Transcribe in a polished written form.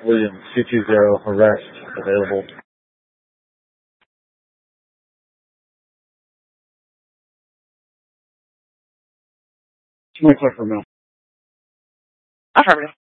Williams, 220, arrest, available. 25 for Mill. Affirmative.